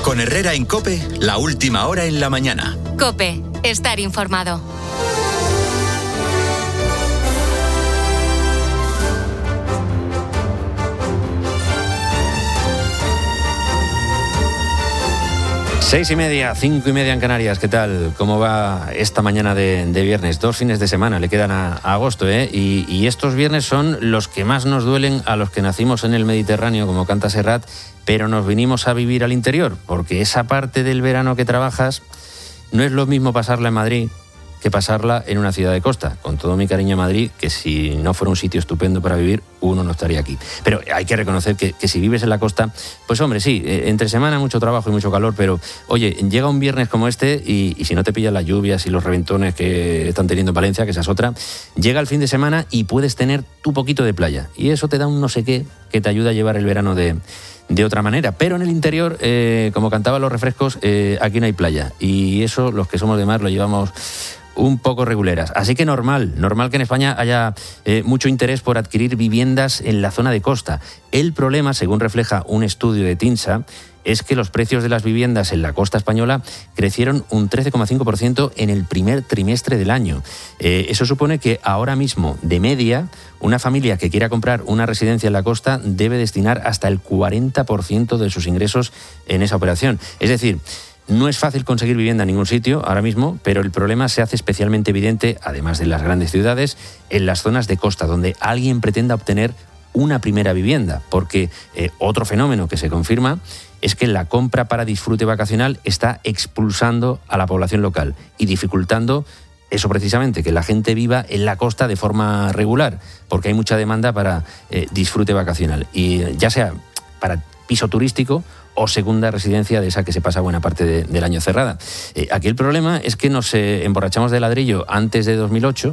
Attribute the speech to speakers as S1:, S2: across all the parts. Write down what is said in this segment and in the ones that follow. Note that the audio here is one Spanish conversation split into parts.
S1: Con Herrera en COPE, la última hora en la mañana.
S2: COPE, estar informado.
S3: Seis y media, 5 y media en Canarias. ¿Qué tal? ¿Cómo va esta mañana de viernes? 2 fines de semana le quedan a agosto, ¿eh? Y estos viernes son los que más nos duelen a los que nacimos en el Mediterráneo, como canta Serrat, pero nos vinimos a vivir al interior, porque esa parte del verano que trabajas no es lo mismo pasarla en Madrid que pasarla en una ciudad de costa. Con todo mi cariño a Madrid, que si no fuera un sitio estupendo para vivir, uno no estaría aquí. Pero hay que reconocer que si vives en la costa, pues hombre, sí, entre semana mucho trabajo y mucho calor, pero oye, llega un viernes como este y si no te pillan las lluvias y los reventones que están teniendo en Valencia, que esa es otra, llega el fin de semana y puedes tener tu poquito de playa. Y eso te da un no sé qué que te ayuda a llevar el verano de otra manera. Pero en el interior, como cantaban los refrescos, aquí no hay playa. Y eso, los que somos de mar, lo llevamos un poco reguleras. Así que normal que en España haya mucho interés por adquirir viviendas en la zona de costa. El problema, según refleja un estudio de TINSA, es que los precios de las viviendas en la costa española crecieron un 13,5% en el primer trimestre del año. Eso supone que ahora mismo, de media, una familia que quiera comprar una residencia en la costa debe destinar hasta el 40% de sus ingresos en esa operación. Es decir, no es fácil conseguir vivienda en ningún sitio ahora mismo, pero el problema se hace especialmente evidente, además de las grandes ciudades, en las zonas de costa, donde alguien pretenda obtener una primera vivienda, porque otro fenómeno que se confirma es que la compra para disfrute vacacional está expulsando a la población local y dificultando eso precisamente, que la gente viva en la costa de forma regular, porque hay mucha demanda para disfrute vacacional, y ya sea para piso turístico o segunda residencia de esa que se pasa buena parte del año cerrada. Aquí el problema es que nos emborrachamos de ladrillo antes de 2008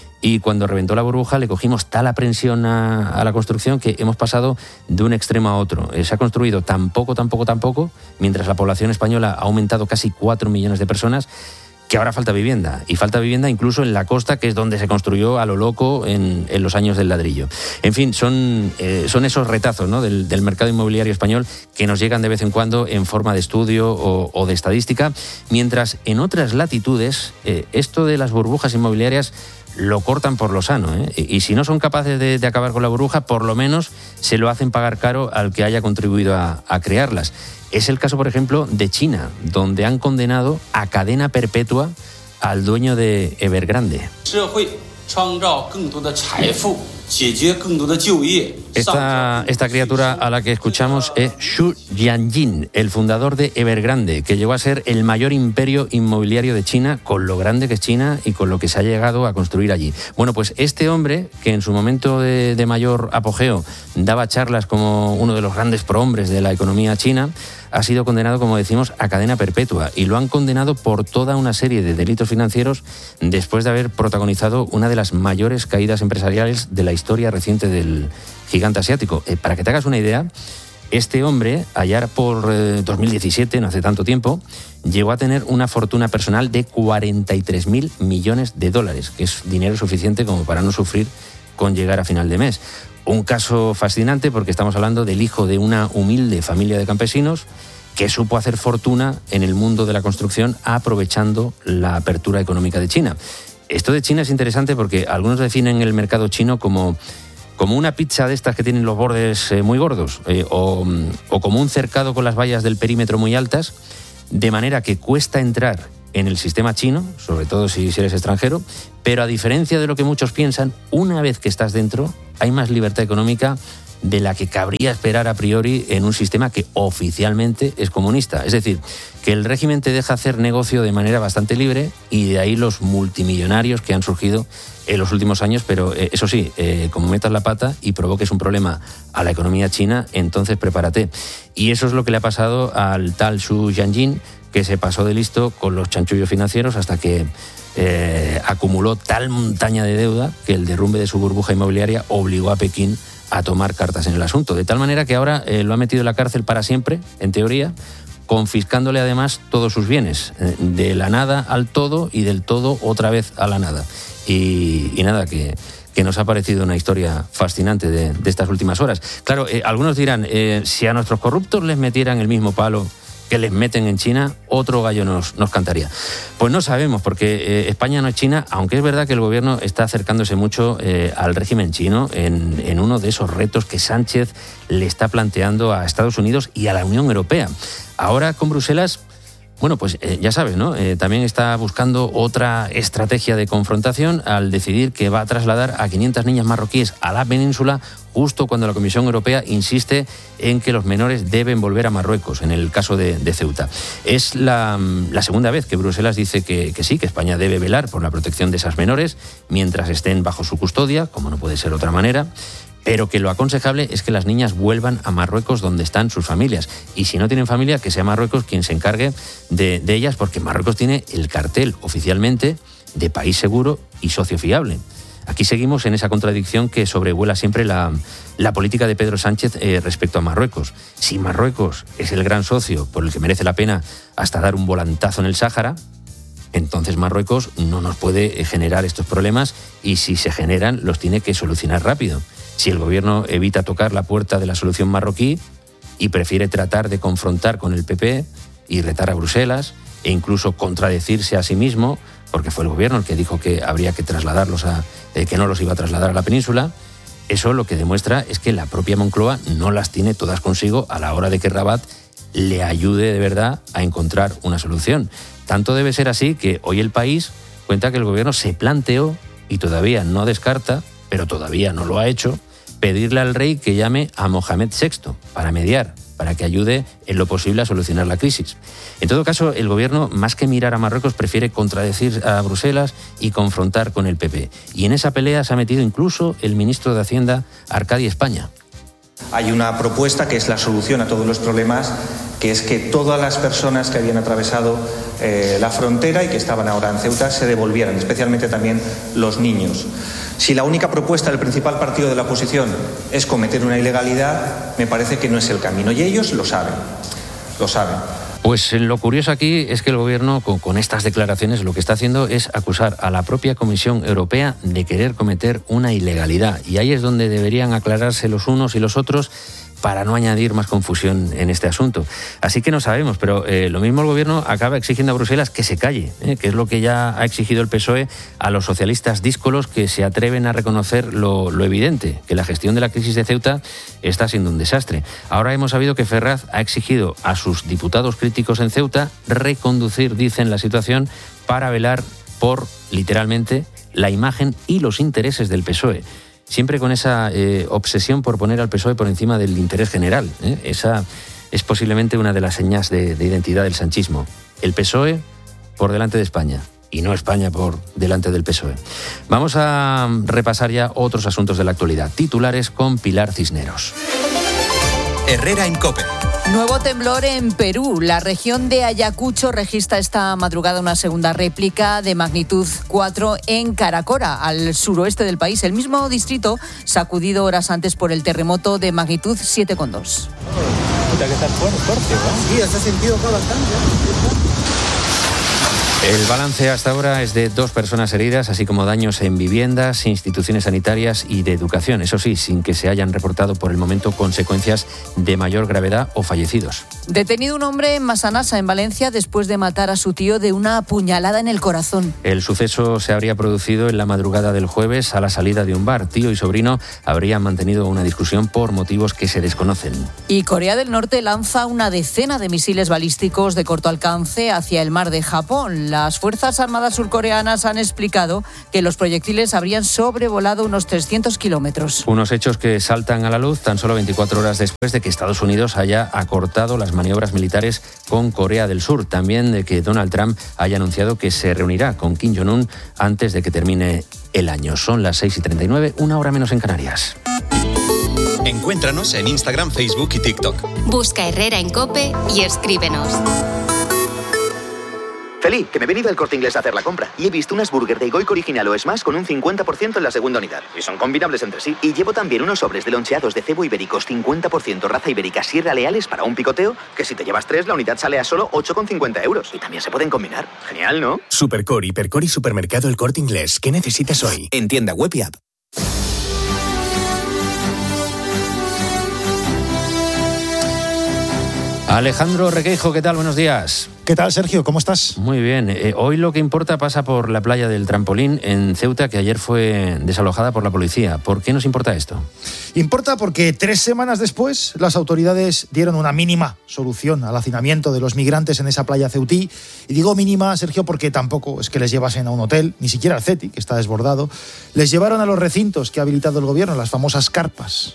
S3: y cuando reventó la burbuja le cogimos tal aprensión a la construcción que hemos pasado de un extremo a otro. Se ha construido tan poco, mientras la población española ha aumentado casi 4 millones de personas, que ahora falta vivienda, y falta vivienda incluso en la costa, que es donde se construyó a lo loco en los años del ladrillo. En fin, son esos retazos, ¿no?, del mercado inmobiliario español que nos llegan de vez en cuando en forma de estudio o de estadística, mientras en otras latitudes esto de las burbujas inmobiliarias lo cortan por lo sano, ¿eh? Y si no son capaces de acabar con la burbuja, por lo menos se lo hacen pagar caro al que haya contribuido a crearlas. Es el caso, por ejemplo, de China, donde han condenado a cadena perpetua al dueño de Evergrande. Esta criatura a la que escuchamos es Xu Jianjin, el fundador de Evergrande, que llegó a ser el mayor imperio inmobiliario de China, con lo grande que es China y con lo que se ha llegado a construir allí. Bueno, pues este hombre, que en su momento de mayor apogeo daba charlas como uno de los grandes prohombres de la economía china, ha sido condenado, como decimos, a cadena perpetua, y lo han condenado por toda una serie de delitos financieros después de haber protagonizado una de las mayores caídas empresariales de la historia reciente del gigante asiático. Para que te hagas una idea, este hombre, allá por 2017, no hace tanto tiempo, llegó a tener una fortuna personal de 43.000 millones de dólares, que es dinero suficiente como para no sufrir con llegar a final de mes. Un caso fascinante porque estamos hablando del hijo de una humilde familia de campesinos que supo hacer fortuna en el mundo de la construcción aprovechando la apertura económica de China. Esto de China es interesante porque algunos definen el mercado chino como una pizza de estas que tienen los bordes muy gordos, o como un cercado con las vallas del perímetro muy altas, de manera que cuesta entrar en el sistema chino, sobre todo si eres extranjero, pero a diferencia de lo que muchos piensan, una vez que estás dentro hay más libertad económica de la que cabría esperar a priori en un sistema que oficialmente es comunista. Es decir, que el régimen te deja hacer negocio de manera bastante libre, y de ahí los multimillonarios que han surgido en los últimos años, pero eso sí, como metas la pata y provoques un problema a la economía china, entonces prepárate. Y eso es lo que le ha pasado al tal Xu Jianjin, que se pasó de listo con los chanchullos financieros hasta que acumuló tal montaña de deuda que el derrumbe de su burbuja inmobiliaria obligó a Pekín a tomar cartas en el asunto. De tal manera que ahora lo ha metido en la cárcel para siempre, en teoría, confiscándole además todos sus bienes, de la nada al todo y del todo otra vez a la nada. Y nada, que nos ha parecido una historia fascinante de estas últimas horas. Claro, algunos dirán, si a nuestros corruptos les metieran el mismo palo que les meten en China, otro gallo nos cantaría. Pues no sabemos, porque España no es China, aunque es verdad que el gobierno está acercándose mucho al régimen chino en uno de esos retos que Sánchez le está planteando a Estados Unidos y a la Unión Europea. Ahora con Bruselas, bueno, pues ya sabes, ¿no? También está buscando otra estrategia de confrontación al decidir que va a trasladar a 500 niñas marroquíes a la península justo cuando la Comisión Europea insiste en que los menores deben volver a Marruecos, en el caso de Ceuta. Es la segunda vez que Bruselas dice que sí, que España debe velar por la protección de esas menores mientras estén bajo su custodia, como no puede ser de otra manera, pero que lo aconsejable es que las niñas vuelvan a Marruecos donde están sus familias. Y si no tienen familia, que sea Marruecos quien se encargue de ellas, porque Marruecos tiene el cartel oficialmente de país seguro y socio fiable. Aquí seguimos en esa contradicción que sobrevuela siempre la política de Pedro Sánchez respecto a Marruecos. Si Marruecos es el gran socio por el que merece la pena hasta dar un volantazo en el Sáhara, entonces Marruecos no nos puede generar estos problemas y si se generan los tiene que solucionar rápido. Si el gobierno evita tocar la puerta de la solución marroquí y prefiere tratar de confrontar con el PP y retar a Bruselas e incluso contradecirse a sí mismo, porque fue el gobierno el que dijo que habría que trasladarlos que no los iba a trasladar a la península, eso lo que demuestra es que la propia Moncloa no las tiene todas consigo a la hora de que Rabat le ayude de verdad a encontrar una solución. Tanto debe ser así que hoy El País cuenta que el gobierno se planteó, y todavía no descarta, pero todavía no lo ha hecho, pedirle al rey que llame a Mohamed VI para mediar, para que ayude en lo posible a solucionar la crisis. En todo caso, el gobierno, más que mirar a Marruecos, prefiere contradecir a Bruselas y confrontar con el PP. Y en esa pelea se ha metido incluso el ministro de Hacienda, Arcadi España.
S4: Hay una propuesta que es la solución a todos los problemas, que es que todas las personas que habían atravesado la frontera y que estaban ahora en Ceuta se devolvieran, especialmente también los niños. Si la única propuesta del principal partido de la oposición es cometer una ilegalidad, me parece que no es el camino. Y ellos lo saben, lo saben.
S3: Pues lo curioso aquí es que el gobierno, con estas declaraciones, lo que está haciendo es acusar a la propia Comisión Europea de querer cometer una ilegalidad. Y ahí es donde deberían aclararse los unos y los otros para no añadir más confusión en este asunto. Así que no sabemos, pero lo mismo el gobierno acaba exigiendo a Bruselas que se calle, que es lo que ya ha exigido el PSOE a los socialistas díscolos que se atreven a reconocer lo evidente, que la gestión de la crisis de Ceuta está siendo un desastre. Ahora hemos sabido que Ferraz ha exigido a sus diputados críticos en Ceuta reconducir, dicen, la situación para velar por, literalmente, la imagen y los intereses del PSOE. Siempre con esa obsesión por poner al PSOE por encima del interés general. Esa es posiblemente una de las señas de identidad del sanchismo. El PSOE por delante de España y no España por delante del PSOE. Vamos a repasar ya otros asuntos de la actualidad. Titulares con Pilar Cisneros.
S1: Herrera en COPE.
S5: Nuevo temblor en Perú. La región de Ayacucho registra esta madrugada una segunda réplica de magnitud 4 en Caracora, al suroeste del país. El mismo distrito sacudido horas antes por el terremoto de magnitud 7,2.
S6: Sí, se ha sentido bastante.
S3: El balance hasta ahora es de 2 personas heridas, así como daños en viviendas, instituciones sanitarias y de educación. Eso sí, sin que se hayan reportado por el momento consecuencias de mayor gravedad o fallecidos.
S5: Detenido un hombre en Massanassa, en Valencia, después de matar a su tío de una puñalada en el corazón.
S3: El suceso se habría producido en la madrugada del jueves a la salida de un bar. Tío y sobrino habrían mantenido una discusión por motivos que se desconocen.
S5: Y Corea del Norte lanza una decena de misiles balísticos de corto alcance hacia el mar de Japón. Las Fuerzas Armadas surcoreanas han explicado que los proyectiles habrían sobrevolado unos 300 kilómetros.
S3: Unos hechos que saltan a la luz tan solo 24 horas después de que Estados Unidos haya acortado las maniobras militares con Corea del Sur. También de que Donald Trump haya anunciado que se reunirá con Kim Jong-un antes de que termine el año. Son las 6:39, 1 hora menos en Canarias.
S1: Encuéntranos en Instagram, Facebook y TikTok.
S2: Busca Herrera en COPE y escríbenos.
S7: Feli, que me he venido al Corte Inglés a hacer la compra y he visto unas burger de Goico original o Smash con un 50% en la segunda unidad. Y son combinables entre sí. Y llevo también unos sobres de loncheados de cebo ibéricos 50% raza ibérica Sierra Leales para un picoteo, que si te llevas 3 la unidad sale a solo 8,50 €. Y también se pueden combinar. Genial, ¿no?
S8: Supercore, Hipercore y Supermercado El Corte Inglés. ¿Qué necesitas hoy?
S1: En tienda web y app.
S3: Alejandro Requeijo, ¿qué tal? Buenos días.
S9: ¿Qué tal, Sergio? ¿Cómo estás?
S3: Muy bien. Hoy lo que importa pasa por la playa del Trampolín en Ceuta, que ayer fue desalojada por la policía. ¿Por qué nos importa esto?
S9: Importa porque 3 semanas después las autoridades dieron una mínima solución al hacinamiento de los migrantes en esa playa ceutí. Y digo mínima, Sergio, porque tampoco es que les llevasen a un hotel, ni siquiera al CETI, que está desbordado. Les llevaron a los recintos que ha habilitado el gobierno, las famosas carpas.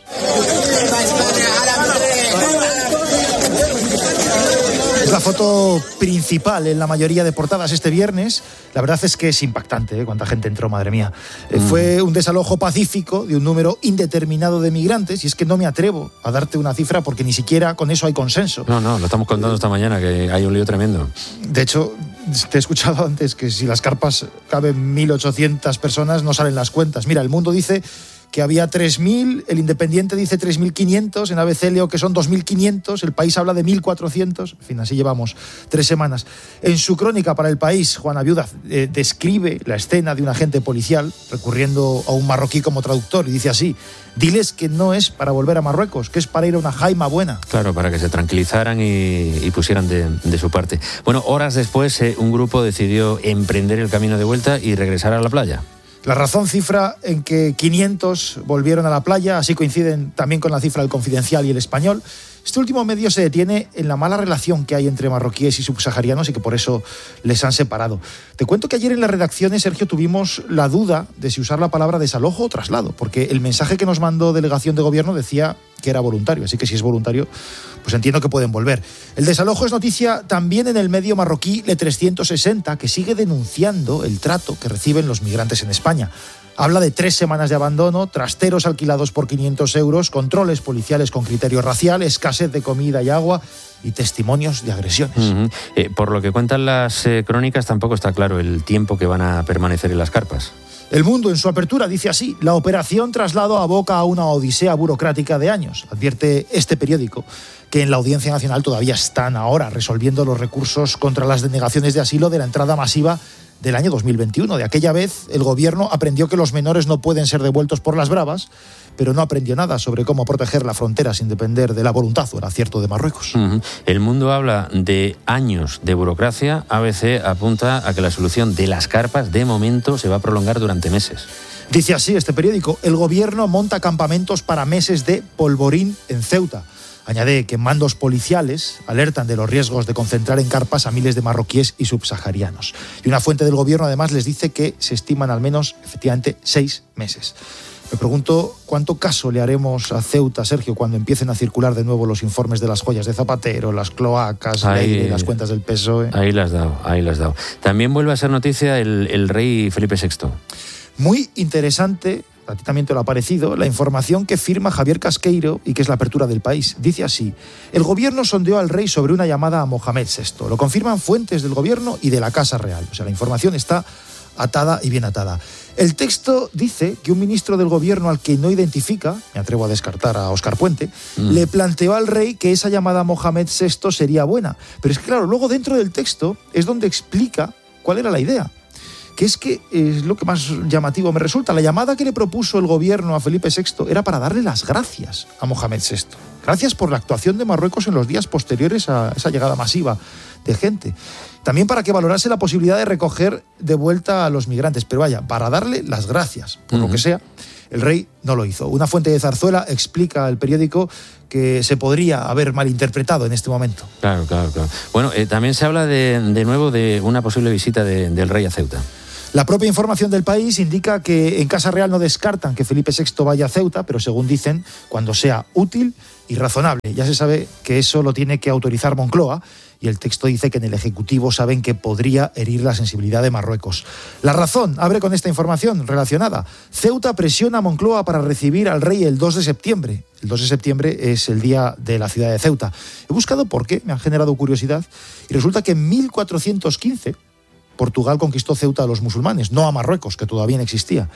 S9: Es la foto principal en la mayoría de portadas este viernes. La verdad es que es impactante, cuánta gente entró, madre mía. Fue un desalojo pacífico de un número indeterminado de migrantes, y es que no me atrevo a darte una cifra porque ni siquiera con eso hay consenso.
S3: No, lo estamos contando esta mañana, que hay un lío tremendo.
S9: De hecho, te he escuchado antes que si las carpas caben 1.800 personas no salen las cuentas. Mira, El Mundo dice que había 3.000, El Independiente dice 3.500, en ABC leo que son 2.500, El País habla de 1.400, en fin, así llevamos 3 semanas. En su crónica para El País, Juana Viuda describe la escena de un agente policial recurriendo a un marroquí como traductor y dice así: diles que no es para volver a Marruecos, que es para ir a una jaima buena.
S3: Claro, para que se tranquilizaran y pusieran de su parte. Bueno, horas después un grupo decidió emprender el camino de vuelta y regresar a la playa.
S9: La razón cifra en que 500 volvieron a la playa, así coinciden también con la cifra del Confidencial y El Español. Este último medio se detiene en la mala relación que hay entre marroquíes y subsaharianos y que por eso les han separado. Te cuento que ayer en las redacciones, Sergio, tuvimos la duda de si usar la palabra desalojo o traslado, porque el mensaje que nos mandó delegación de gobierno decía que era voluntario, así que si es voluntario, pues entiendo que pueden volver. El desalojo es noticia también en el medio marroquí Le 360, que sigue denunciando el trato que reciben los migrantes en España. Habla de 3 semanas de abandono, trasteros alquilados por 500 euros, controles policiales con criterio racial, escasez de comida y agua y testimonios de agresiones.
S3: Por lo que cuentan las crónicas, tampoco está claro el tiempo que van a permanecer en las carpas.
S9: El Mundo, en su apertura, dice así: la operación traslado aboca a una odisea burocrática de años. Advierte este periódico que en la Audiencia Nacional todavía están ahora resolviendo los recursos contra las denegaciones de asilo de la entrada masiva del año 2021. De aquella vez, el gobierno aprendió que los menores no pueden ser devueltos por las bravas, pero no aprendió nada sobre cómo proteger la frontera sin depender de la voluntad o el acierto de Marruecos.
S3: El Mundo habla de años de burocracia. ABC apunta a que la solución de las carpas, de momento, se va a prolongar durante meses.
S9: Dice así este periódico: el gobierno monta campamentos para meses de polvorín en Ceuta. Añade que mandos policiales alertan de los riesgos de concentrar en carpas a miles de marroquíes y subsaharianos. Y una fuente del gobierno además les dice que se estiman al menos, efectivamente, 6 meses. Me pregunto cuánto caso le haremos a Ceuta, Sergio, cuando empiecen a circular de nuevo los informes de las joyas de Zapatero, las cloacas, las cuentas del PSOE.
S3: Ahí las has dado. También vuelve a ser noticia el rey Felipe VI.
S9: Muy interesante, a ti también te lo ha parecido, la información que firma Javier Casqueiro y que es la apertura del País. Dice así: el gobierno sondeó al rey sobre una llamada a Mohamed VI. Lo confirman fuentes del gobierno y de la Casa Real. O sea, la información está atada y bien atada. El texto dice que un ministro del gobierno al que no identifica, me atrevo a descartar a Óscar Puente, le planteó al rey que esa llamada a Mohamed VI sería buena. Pero es que, claro, luego dentro del texto es donde explica cuál era la idea. Que es lo que más llamativo me resulta. La llamada que le propuso el gobierno a Felipe VI era para darle las gracias a Mohamed VI. Gracias por la actuación de Marruecos en los días posteriores a esa llegada masiva de gente. También para que valorase la posibilidad de recoger de vuelta a los migrantes. Pero vaya, para darle las gracias, por lo que sea, el rey no lo hizo. Una fuente de Zarzuela explica al periódico que se podría haber malinterpretado en este momento.
S3: Claro. Bueno, también se habla de nuevo de una posible visita del rey a Ceuta.
S9: La propia información del País indica que en Casa Real no descartan que Felipe VI vaya a Ceuta, pero según dicen, cuando sea útil y razonable. Ya se sabe que eso lo tiene que autorizar Moncloa, y el texto dice que en el Ejecutivo saben que podría herir la sensibilidad de Marruecos. La Razón abre con esta información relacionada. Ceuta presiona a Moncloa para recibir al rey el 2 de septiembre. El 2 de septiembre es el día de la ciudad de Ceuta. He buscado por qué, me han generado curiosidad, y resulta que en 1415... Portugal conquistó Ceuta a los musulmanes, no a Marruecos, que todavía no existía.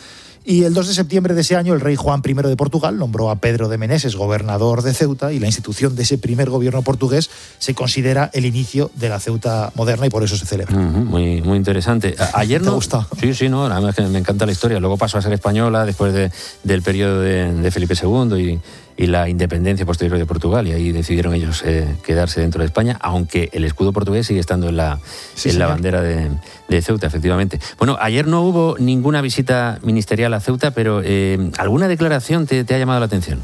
S9: Y el 2 de septiembre de ese año, el rey Juan I de Portugal nombró a Pedro de Meneses gobernador de Ceuta, y la institución de ese primer gobierno portugués se considera el inicio de la Ceuta moderna y por eso se celebra.
S3: Muy, muy interesante. Ayer
S9: ¿Te gusta?
S3: Sí, no, además que me encanta la historia. Luego pasó a ser española después del periodo de Felipe II y la independencia posterior de Portugal, y ahí decidieron ellos quedarse dentro de España, aunque el escudo portugués sigue estando en la bandera de Ceuta, efectivamente. Bueno, ayer no hubo ninguna visita ministerial a Ceuta, pero ¿alguna declaración te ha llamado la atención?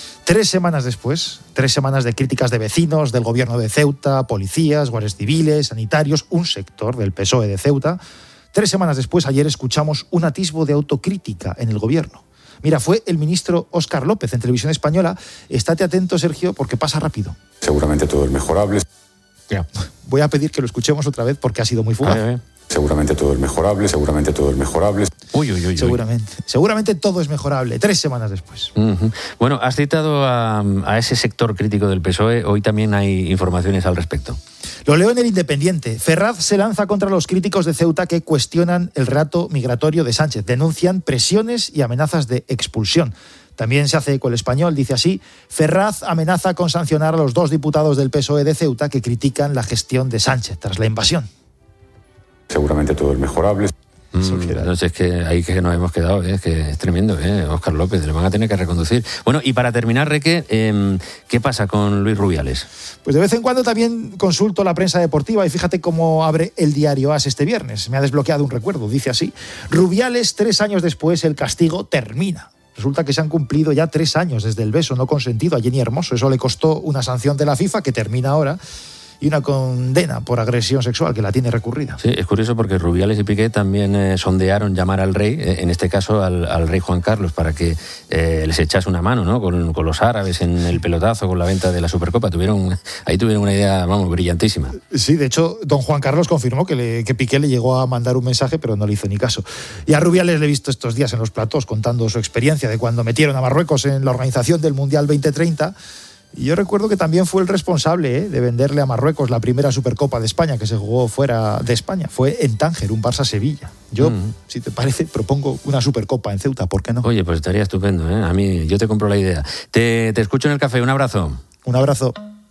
S9: 3 semanas después, 3 semanas de críticas de vecinos, del gobierno de Ceuta, policías, guardias civiles, sanitarios, un sector del PSOE de Ceuta. 3 semanas después, ayer escuchamos un atisbo de autocrítica en el gobierno. Mira, fue el ministro Óscar López en Televisión Española. Estate atento, Sergio, porque pasa rápido.
S10: Seguramente todo es mejorable.
S9: Ya. Voy a pedir que lo escuchemos otra vez porque ha sido muy fugaz.
S10: Seguramente todo es mejorable, seguramente todo es mejorable.
S3: Uy.
S9: Seguramente todo es mejorable. 3 semanas después.
S3: Bueno, has citado a ese sector crítico del PSOE. Hoy también hay informaciones al respecto.
S9: Lo leo en El Independiente. Ferraz se lanza contra los críticos de Ceuta que cuestionan el relato migratorio de Sánchez. Denuncian presiones y amenazas de expulsión. También se hace eco El Español, dice así: Ferraz amenaza con sancionar a los 2 diputados del PSOE de Ceuta que critican la gestión de Sánchez tras la invasión.
S10: Seguramente todo es mejorable.
S3: Entonces es que ahí que nos hemos quedado, es que es tremendo, Óscar López, le van a tener que reconducir. Bueno, y para terminar, Reque, ¿qué pasa con Luis Rubiales?
S9: Pues de vez en cuando también consulto la prensa deportiva y fíjate cómo abre el diario AS este viernes. Me ha desbloqueado un recuerdo, dice así: Rubiales, 3 años después, el castigo termina. Resulta que se han cumplido ya 3 años desde el beso no consentido a Jenny Hermoso. Eso le costó una sanción de la FIFA que termina ahora, y una condena por agresión sexual que la tiene recurrida.
S3: Sí, es curioso porque Rubiales y Piqué también sondearon llamar al rey, en este caso al rey Juan Carlos, para que les echase una mano, ¿no? Con los árabes en el pelotazo, con la venta de la Supercopa. Ahí tuvieron una idea, brillantísima.
S9: Sí, de hecho, don Juan Carlos confirmó que Piqué le llegó a mandar un mensaje, pero no le hizo ni caso. Y a Rubiales le he visto estos días en los platós contando su experiencia de cuando metieron a Marruecos en la organización del Mundial 2030. Y yo recuerdo que también fue el responsable de venderle a Marruecos la primera Supercopa de España que se jugó fuera de España. Fue en Tánger, un Barça-Sevilla. Yo, si te parece, propongo una Supercopa en Ceuta, ¿por qué no?
S3: Oye, pues estaría estupendo, A mí, yo te compro la idea. Te escucho en el café, un abrazo.
S9: Un abrazo.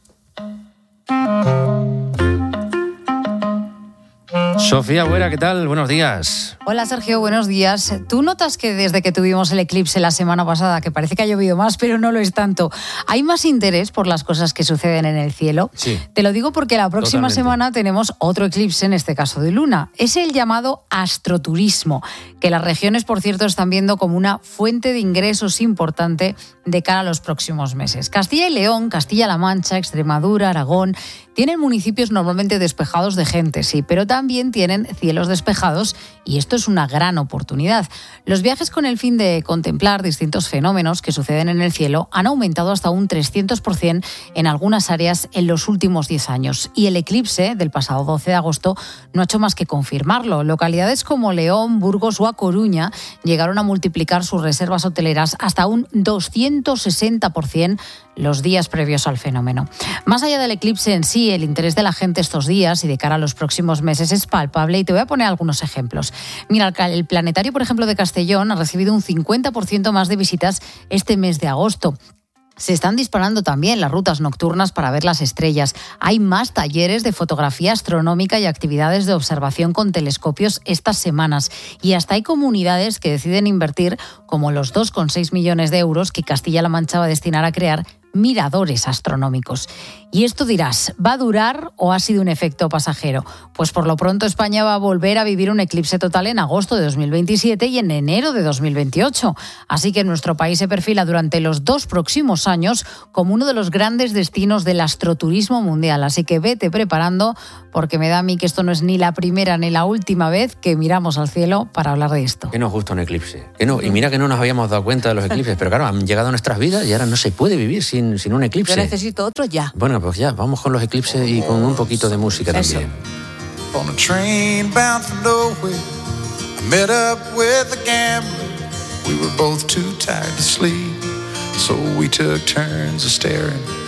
S3: Sofía Buera, ¿qué tal? Buenos días.
S5: Hola Sergio, buenos días. ¿Tú notas que desde que tuvimos el eclipse la semana pasada, que parece que ha llovido más, pero no lo es tanto, hay más interés por las cosas que suceden en el cielo?
S3: Sí.
S5: Te lo digo porque la próxima
S3: Totalmente.
S5: semana tenemos otro eclipse, en este caso de luna. Es el llamado astroturismo, que las regiones, por cierto, están viendo como una fuente de ingresos importante de cara a los próximos meses. Castilla y León, Castilla-La Mancha, Extremadura, Aragón, tienen municipios normalmente despejados de gente, sí, pero también tienen cielos despejados y esto es una gran oportunidad. Los viajes con el fin de contemplar distintos fenómenos que suceden en el cielo han aumentado hasta un 300% en algunas áreas en los últimos 10 años. Y el eclipse del pasado 12 de agosto no ha hecho más que confirmarlo. Localidades como León, Burgos o A Coruña llegaron a multiplicar sus reservas hoteleras hasta un 260% los días previos al fenómeno. Más allá del eclipse en sí, el interés de la gente estos días y de cara a los próximos meses es palpable y te voy a poner algunos ejemplos. Mira, el planetario, por ejemplo, de Castellón ha recibido un 50% más de visitas este mes de agosto. Se están disparando también las rutas nocturnas para ver las estrellas. Hay más talleres de fotografía astronómica y actividades de observación con telescopios estas semanas. Y hasta hay comunidades que deciden invertir, como los 2,6 millones de euros que Castilla-La Mancha va a destinar a crear miradores astronómicos. Y esto dirás, ¿va a durar o ha sido un efecto pasajero? Pues por lo pronto España va a volver a vivir un eclipse total en agosto de 2027 y en enero de 2028. Así que nuestro país se perfila durante los 2 próximos años como uno de los grandes destinos del astroturismo mundial. Así que vete preparando, porque me da a mí que esto no es ni la primera ni la última vez que miramos al cielo para hablar de esto.
S3: Que nos gusta un eclipse. Que no, y mira que no nos habíamos dado cuenta de los eclipses, pero claro, han llegado a nuestras vidas y ahora no se puede vivir sin un eclipse.
S5: Yo necesito otro ya.
S3: Bueno, pues ya, vamos con los eclipses y con un poquito de música también.
S11: On a train bound for nowhere, I met up with a gambler. We were both too tired to sleep, so we took turns of staring